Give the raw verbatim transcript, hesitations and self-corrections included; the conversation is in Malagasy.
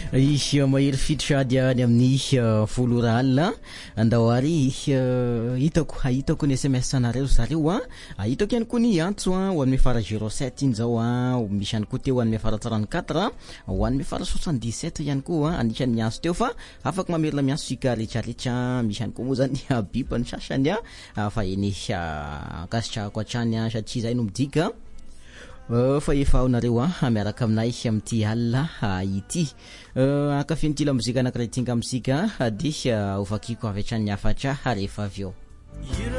Ihy mahery fitosady any amin'ny folo ralina andao-ary hitako hitako ny S M S anareo zareo a hitako ihany koa ny antso a ho an'ny fara zéro sept iny zao a misy ihany koa teo ho an'ny fara trente-quatre ho an'ny fara soixante-dix-sept ihany koa anisan'ny antso teo fa afaka mamerina miantso sika rehetrarehetra misy ihany koa moa zany bipa ny sasany a fa eny kasitrahako hatrany a satria zay no midika fa efa ao nareo a miaraka aminay amin'ity alina ity akafian'ity lamozika anankiray tinga amitsika dia ovakiko avy hatrany hafatra rehefa avy eo.